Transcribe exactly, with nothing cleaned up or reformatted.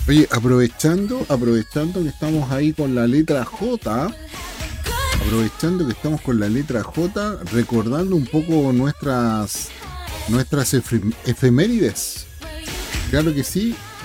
Oye, aprovechando, aprovechando que estamos ahí con la letra J, aprovechando que estamos con la letra J, recordando un poco nuestras, nuestras efem- efemérides. Claro que sí,